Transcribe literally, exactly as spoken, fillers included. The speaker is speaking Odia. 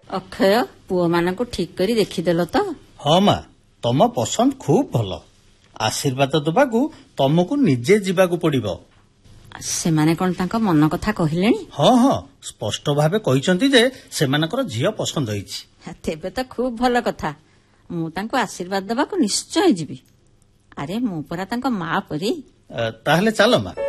ଅକ୍ଷୟ ପୁଅ ମାନଙ୍କୁ ଠିକ କରି ଦେଖିଦେଲ ତ? ହଁ ମା, ତମ ପସନ୍ଦ ଖୁବ ଭଲ। ଆଶୀର୍ବାଦ ଦେବାକୁ ତମକୁ ନିଜେ ଯିବାକୁ ପଡିବ। ସେମାନେ କଣ ତାଙ୍କ ମନ କଥା କହିଲେଣି? ହଁ ହଁ, ସ୍ପଷ୍ଟ ଭାବେ କହିଛନ୍ତି ଯେ ସେମାନଙ୍କର ଝିଅ ପସନ୍ଦ ହେଇଛି। ତେବେ ତ ଖୁବ ଭଲ କଥା। ମୁଁ ତାଙ୍କୁ ଆଶୀର୍ବାଦ ଦେବାକୁ ନିଶ୍ଚୟ ଯିବି। ଆରେ ମୁଁ ପରା ତାଙ୍କ ମା ପରି। ତାହେଲେ ଚାଲ ମା।